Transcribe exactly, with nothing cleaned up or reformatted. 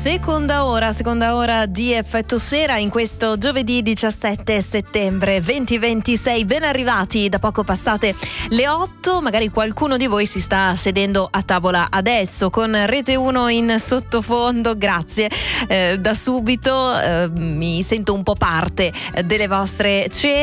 Seconda ora, seconda ora di Effetto Sera in questo giovedì diciassette settembre duemilaventisei. Ben arrivati, da poco passate le otto. Magari qualcuno di voi si sta sedendo a tavola adesso con Rete uno in sottofondo. Grazie, eh, da subito eh, mi sento un po' parte delle vostre cene.